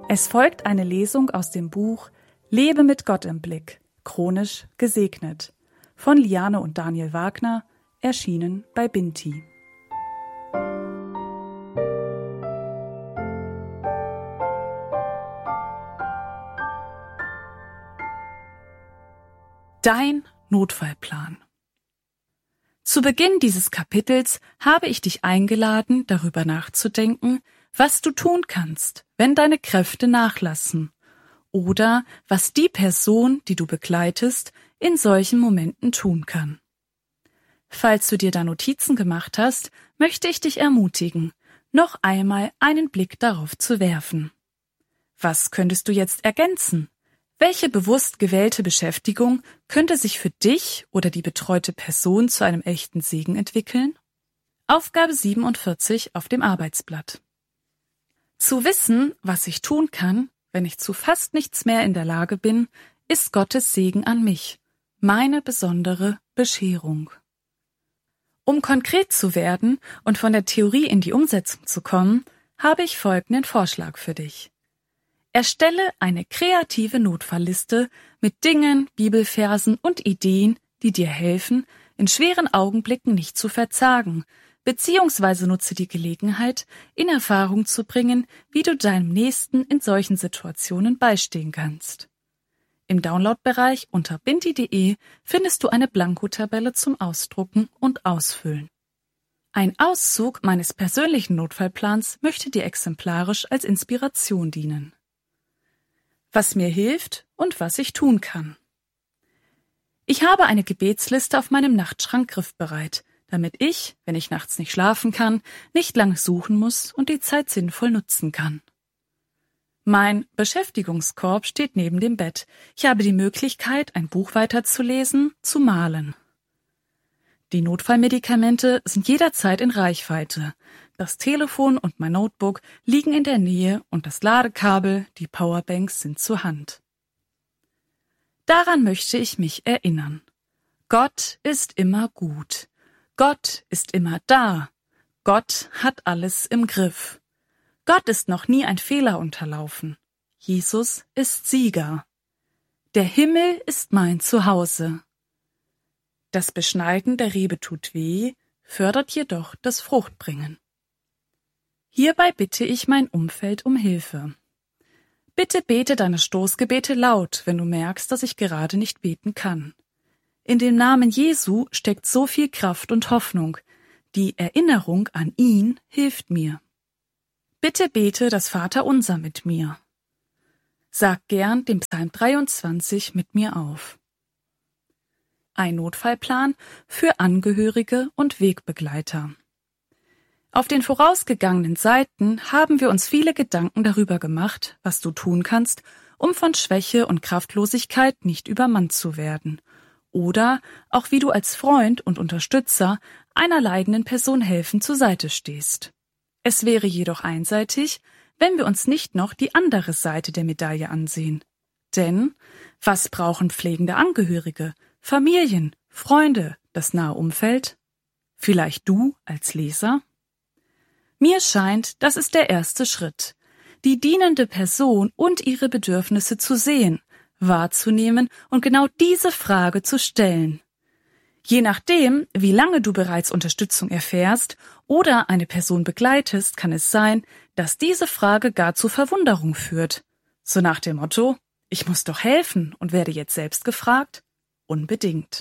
Es folgt eine Lesung aus dem Buch Lebe mit Gott im Blick, chronisch gesegnet, von Liane und Daniel Wagner, erschienen bei Binti. Dein Notfallplan. Zu Beginn dieses Kapitels habe ich dich eingeladen, darüber nachzudenken, was du tun kannst, wenn deine Kräfte nachlassen, oder was die Person, die du begleitest, in solchen Momenten tun kann. Falls du dir da Notizen gemacht hast, möchte ich dich ermutigen, noch einmal einen Blick darauf zu werfen. Was könntest du jetzt ergänzen? Welche bewusst gewählte Beschäftigung könnte sich für dich oder die betreute Person zu einem echten Segen entwickeln? Aufgabe 47 auf dem Arbeitsblatt. Zu wissen, was ich tun kann, wenn ich zu fast nichts mehr in der Lage bin, ist Gottes Segen an mich, meine besondere Bescherung. Um konkret zu werden und von der Theorie in die Umsetzung zu kommen, habe ich folgenden Vorschlag für dich. Erstelle eine kreative Notfallliste mit Dingen, Bibelversen und Ideen, die dir helfen, in schweren Augenblicken nicht zu verzagen, beziehungsweise nutze die Gelegenheit, in Erfahrung zu bringen, wie du deinem Nächsten in solchen Situationen beistehen kannst. Im Downloadbereich unter binti.de findest du eine Blankotabelle zum Ausdrucken und Ausfüllen. Ein Auszug meines persönlichen Notfallplans möchte dir exemplarisch als Inspiration dienen. Was mir hilft und was ich tun kann. Ich habe eine Gebetsliste auf meinem Nachtschrank griffbereit, damit ich, wenn ich nachts nicht schlafen kann, nicht lange suchen muss und die Zeit sinnvoll nutzen kann. Mein Beschäftigungskorb steht neben dem Bett. Ich habe die Möglichkeit, ein Buch weiterzulesen, zu malen. Die Notfallmedikamente sind jederzeit in Reichweite. Das Telefon und mein Notebook liegen in der Nähe und das Ladekabel, die Powerbanks sind zur Hand. Daran möchte ich mich erinnern. Gott ist immer gut. Gott ist immer da. Gott hat alles im Griff. Gott ist noch nie ein Fehler unterlaufen. Jesus ist Sieger. Der Himmel ist mein Zuhause. Das Beschneiden der Rebe tut weh, fördert jedoch das Fruchtbringen. Hierbei bitte ich mein Umfeld um Hilfe. Bitte bete deine Stoßgebete laut, wenn du merkst, dass ich gerade nicht beten kann. In dem Namen Jesu steckt so viel Kraft und Hoffnung. Die Erinnerung an ihn hilft mir. Bitte bete das Vaterunser mit mir. Sag gern den Psalm 23 mit mir auf. Ein Notfallplan für Angehörige und Wegbegleiter. Auf den vorausgegangenen Seiten haben wir uns viele Gedanken darüber gemacht, was du tun kannst, um von Schwäche und Kraftlosigkeit nicht übermannt zu werden. Oder auch wie du als Freund und Unterstützer einer leidenden Person helfend zur Seite stehst. Es wäre jedoch einseitig, wenn wir uns nicht noch die andere Seite der Medaille ansehen. Denn was brauchen pflegende Angehörige, Familien, Freunde, das nahe Umfeld? Vielleicht du als Leser? Mir scheint, das ist der erste Schritt, die dienende Person und ihre Bedürfnisse zu sehen, wahrzunehmen und genau diese Frage zu stellen. Je nachdem, wie lange du bereits Unterstützung erfährst oder eine Person begleitest, kann es sein, dass diese Frage gar zu Verwunderung führt. So nach dem Motto, ich muss doch helfen und werde jetzt selbst gefragt? Unbedingt.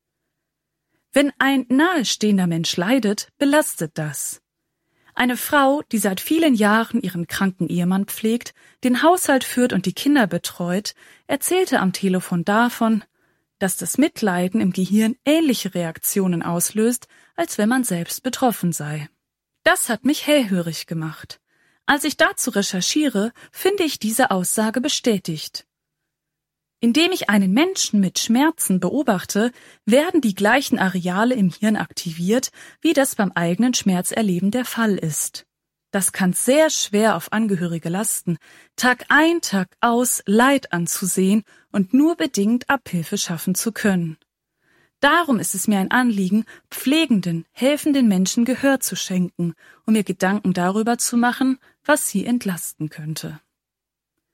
Wenn ein nahestehender Mensch leidet, belastet das. Eine Frau, die seit vielen Jahren ihren kranken Ehemann pflegt, den Haushalt führt und die Kinder betreut, erzählte am Telefon davon, dass das Mitleiden im Gehirn ähnliche Reaktionen auslöst, als wenn man selbst betroffen sei. Das hat mich hellhörig gemacht. Als ich dazu recherchiere, finde ich diese Aussage bestätigt. Indem ich einen Menschen mit Schmerzen beobachte, werden die gleichen Areale im Hirn aktiviert, wie das beim eigenen Schmerzerleben der Fall ist. Das kann sehr schwer auf Angehörige lasten, Tag ein, Tag aus Leid anzusehen und nur bedingt Abhilfe schaffen zu können. Darum ist es mir ein Anliegen, pflegenden, helfenden Menschen Gehör zu schenken, um mir Gedanken darüber zu machen, was sie entlasten könnte.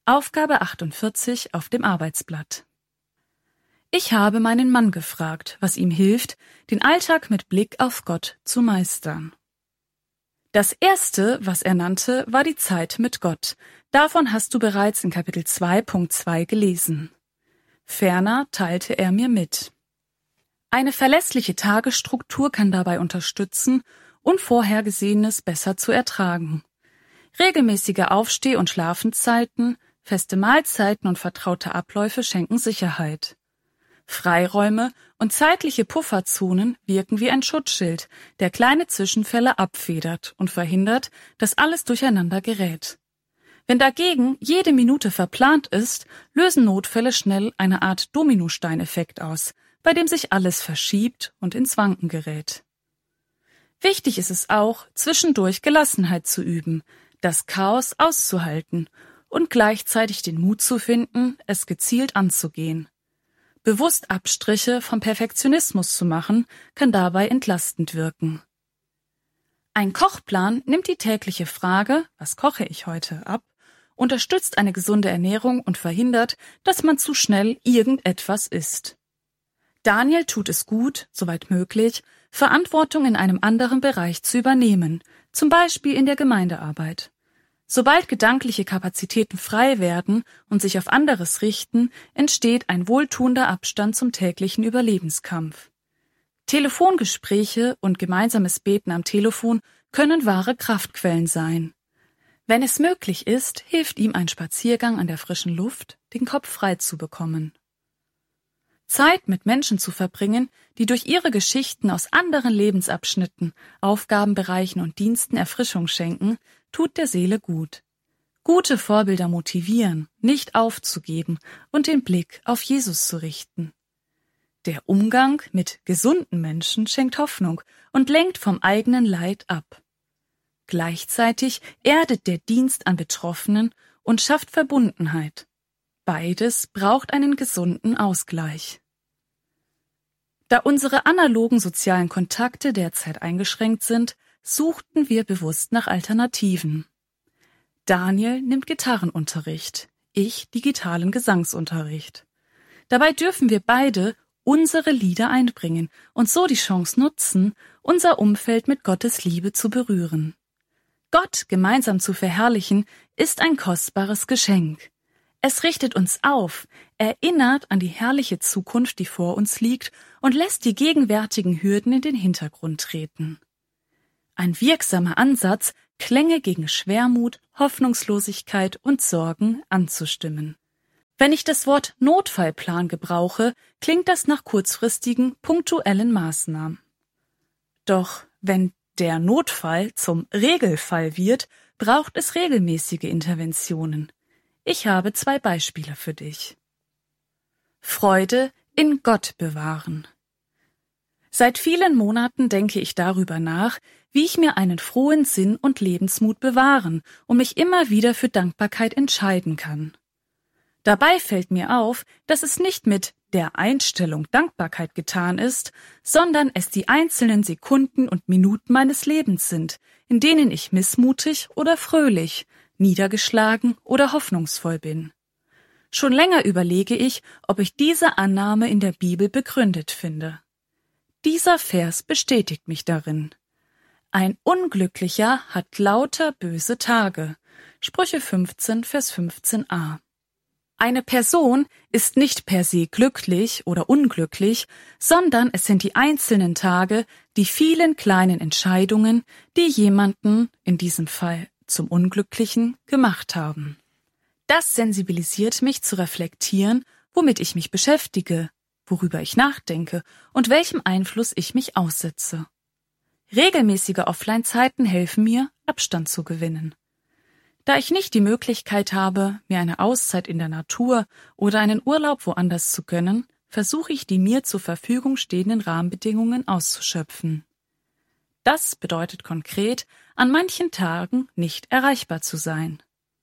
Aufgabe 48 auf dem Arbeitsblatt. Ich habe meinen Mann gefragt, was ihm hilft, den Alltag mit Blick auf Gott zu meistern. Das erste, was er nannte, war die Zeit mit Gott. Davon hast du bereits in Kapitel 2.2 gelesen. Ferner teilte er mir mit: Eine verlässliche Tagesstruktur kann dabei unterstützen, Unvorhergesehenes besser zu ertragen. Regelmäßige Aufsteh- und Schlafenszeiten, feste Mahlzeiten und vertraute Abläufe schenken Sicherheit. Freiräume und zeitliche Pufferzonen wirken wie ein Schutzschild, der kleine Zwischenfälle abfedert und verhindert, dass alles durcheinander gerät. Wenn dagegen jede Minute verplant ist, lösen Notfälle schnell eine Art Dominosteineffekt aus, bei dem sich alles verschiebt und ins Wanken gerät. Wichtig ist es auch, zwischendurch Gelassenheit zu üben, das Chaos auszuhalten und gleichzeitig den Mut zu finden, es gezielt anzugehen. Bewusst Abstriche vom Perfektionismus zu machen, kann dabei entlastend wirken. Ein Kochplan nimmt die tägliche Frage, was koche ich heute, ab, unterstützt eine gesunde Ernährung und verhindert, dass man zu schnell irgendetwas isst. Daniel tut es gut, soweit möglich, Verantwortung in einem anderen Bereich zu übernehmen, zum Beispiel in der Gemeindearbeit. Sobald gedankliche Kapazitäten frei werden und sich auf anderes richten, entsteht ein wohltuender Abstand zum täglichen Überlebenskampf. Telefongespräche und gemeinsames Beten am Telefon können wahre Kraftquellen sein. Wenn es möglich ist, hilft ihm ein Spaziergang an der frischen Luft, den Kopf frei zu bekommen. Zeit mit Menschen zu verbringen, die durch ihre Geschichten aus anderen Lebensabschnitten, Aufgabenbereichen und Diensten Erfrischung schenken, tut der Seele gut. Gute Vorbilder motivieren, nicht aufzugeben und den Blick auf Jesus zu richten. Der Umgang mit gesunden Menschen schenkt Hoffnung und lenkt vom eigenen Leid ab. Gleichzeitig erdet der Dienst an Betroffenen und schafft Verbundenheit. Beides braucht einen gesunden Ausgleich. Da unsere analogen sozialen Kontakte derzeit eingeschränkt sind, suchten wir bewusst nach Alternativen. Daniel nimmt Gitarrenunterricht, ich digitalen Gesangsunterricht. Dabei dürfen wir beide unsere Lieder einbringen und so die Chance nutzen, unser Umfeld mit Gottes Liebe zu berühren. Gott gemeinsam zu verherrlichen, ist ein kostbares Geschenk. Es richtet uns auf, erinnert an die herrliche Zukunft, die vor uns liegt, und lässt die gegenwärtigen Hürden in den Hintergrund treten. Ein wirksamer Ansatz, Klänge gegen Schwermut, Hoffnungslosigkeit und Sorgen anzustimmen. Wenn ich das Wort Notfallplan gebrauche, klingt das nach kurzfristigen, punktuellen Maßnahmen. Doch wenn der Notfall zum Regelfall wird, braucht es regelmäßige Interventionen. Ich habe 2 Beispiele für dich. Freude in Gott bewahren. Seit vielen Monaten denke ich darüber nach, wie ich mir einen frohen Sinn und Lebensmut bewahren und mich immer wieder für Dankbarkeit entscheiden kann. Dabei fällt mir auf, dass es nicht mit der Einstellung Dankbarkeit getan ist, sondern es die einzelnen Sekunden und Minuten meines Lebens sind, in denen ich missmutig oder fröhlich, niedergeschlagen oder hoffnungsvoll bin. Schon länger überlege ich, ob ich diese Annahme in der Bibel begründet finde. Dieser Vers bestätigt mich darin. Ein Unglücklicher hat lauter böse Tage. Sprüche 15, Vers 15a. Eine Person ist nicht per se glücklich oder unglücklich, sondern es sind die einzelnen Tage, die vielen kleinen Entscheidungen, die jemanden, in diesem Fall zum Unglücklichen, gemacht haben. Das sensibilisiert mich zu reflektieren, womit ich mich beschäftige, worüber ich nachdenke und welchem Einfluss ich mich aussetze. Regelmäßige Offline-Zeiten helfen mir, Abstand zu gewinnen. Da ich nicht die Möglichkeit habe, mir eine Auszeit in der Natur oder einen Urlaub woanders zu gönnen, versuche ich, die mir zur Verfügung stehenden Rahmenbedingungen auszuschöpfen. Das bedeutet konkret, an manchen Tagen nicht erreichbar zu sein.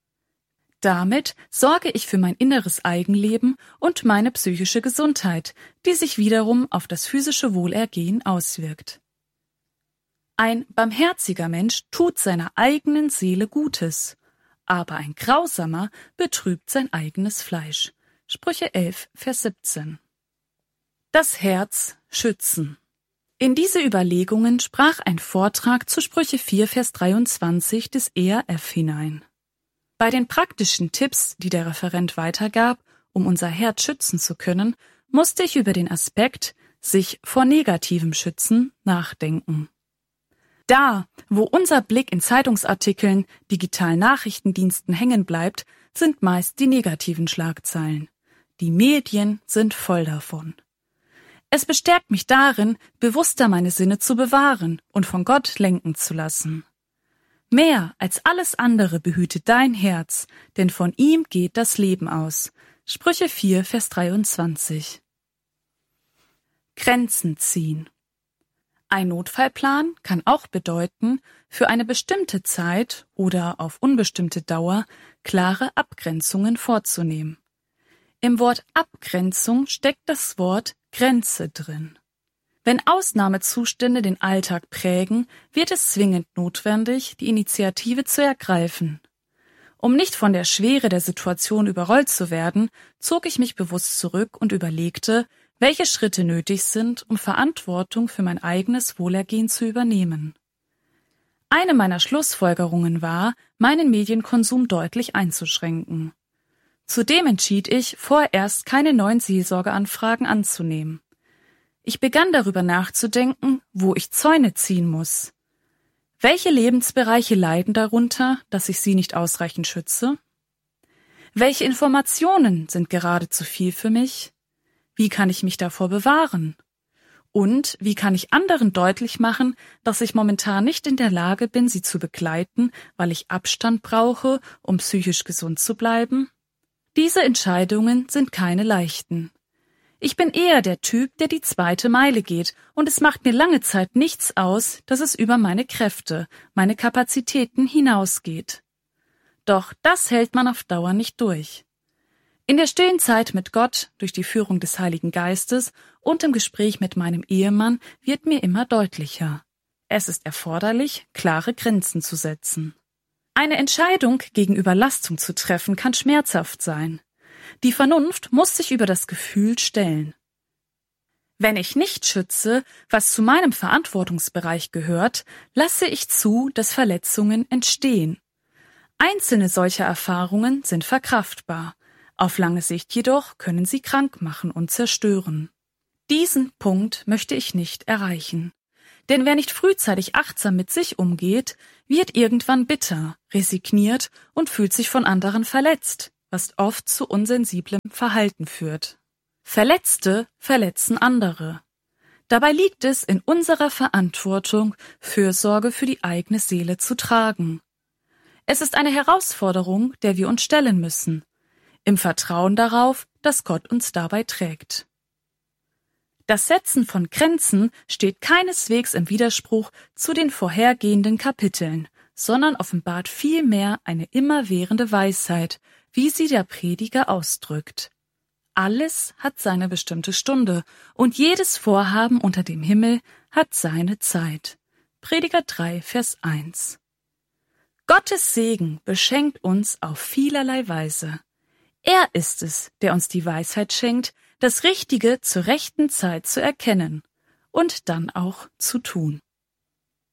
Damit sorge ich für mein inneres Eigenleben und meine psychische Gesundheit, die sich wiederum auf das physische Wohlergehen auswirkt. Ein barmherziger Mensch tut seiner eigenen Seele Gutes. aber ein Grausamer betrübt sein eigenes Fleisch. Sprüche 11, Vers 17. Das Herz schützen. In diese Überlegungen sprach ein Vortrag zu Sprüche 4, Vers 23 des ERF hinein. Bei den praktischen Tipps, die der Referent weitergab, um unser Herz schützen zu können, musste ich über den Aspekt sich vor Negativem schützen nachdenken. Da, wo unser Blick in Zeitungsartikeln, digitalen Nachrichtendiensten hängen bleibt, sind meist die negativen Schlagzeilen. Die Medien sind voll davon. Es bestärkt mich darin, bewusster meine Sinne zu bewahren und von Gott lenken zu lassen. Mehr als alles andere behüte dein Herz, denn von ihm geht das Leben aus. Sprüche 4, Vers 23. Grenzen ziehen. Ein Notfallplan kann auch bedeuten, für eine bestimmte Zeit oder auf unbestimmte Dauer klare Abgrenzungen vorzunehmen. Im Wort Abgrenzung steckt das Wort Grenze drin. Wenn Ausnahmezustände den Alltag prägen, wird es zwingend notwendig, die Initiative zu ergreifen. Um nicht von der Schwere der Situation überrollt zu werden, zog ich mich bewusst zurück und überlegte, welche Schritte nötig sind, um Verantwortung für mein eigenes Wohlergehen zu übernehmen. Eine meiner Schlussfolgerungen war, meinen Medienkonsum deutlich einzuschränken. Zudem entschied ich, vorerst keine neuen Seelsorgeanfragen anzunehmen. Ich begann darüber nachzudenken, wo ich Zäune ziehen muss. Welche Lebensbereiche leiden darunter, dass ich sie nicht ausreichend schütze? Welche Informationen sind gerade zu viel für mich? Wie kann ich mich davor bewahren? Und wie kann ich anderen deutlich machen, dass ich momentan nicht in der Lage bin, sie zu begleiten, weil ich Abstand brauche, um psychisch gesund zu bleiben? Diese Entscheidungen sind keine leichten. Ich bin eher der Typ, der die zweite Meile geht, und es macht mir lange Zeit nichts aus, dass es über meine Kräfte, meine Kapazitäten hinausgeht. Doch das hält man auf Dauer nicht durch. In der stillen Zeit mit Gott, durch die Führung des Heiligen Geistes und im Gespräch mit meinem Ehemann wird mir immer deutlicher. Es ist erforderlich, klare Grenzen zu setzen. Eine Entscheidung gegen Überlastung zu treffen, kann schmerzhaft sein. Die Vernunft muss sich über das Gefühl stellen. Wenn ich nicht schütze, was zu meinem Verantwortungsbereich gehört, lasse ich zu, dass Verletzungen entstehen. Einzelne solcher Erfahrungen sind verkraftbar. Auf lange Sicht jedoch können sie krank machen und zerstören. Diesen Punkt möchte ich nicht erreichen. Denn wer nicht frühzeitig achtsam mit sich umgeht, wird irgendwann bitter, resigniert und fühlt sich von anderen verletzt, was oft zu unsensiblem Verhalten führt. Verletzte verletzen andere. Dabei liegt es in unserer Verantwortung, Fürsorge für die eigene Seele zu tragen. Es ist eine Herausforderung, der wir uns stellen müssen, im Vertrauen darauf, dass Gott uns dabei trägt. Das Setzen von Grenzen steht keineswegs im Widerspruch zu den vorhergehenden Kapiteln, sondern offenbart vielmehr eine immerwährende Weisheit, wie sie der Prediger ausdrückt. Alles hat seine bestimmte Stunde und jedes Vorhaben unter dem Himmel hat seine Zeit. Prediger 3, Vers 1. Gottes Segen beschenkt uns auf vielerlei Weise. Er ist es, der uns die Weisheit schenkt, das Richtige zur rechten Zeit zu erkennen und dann auch zu tun.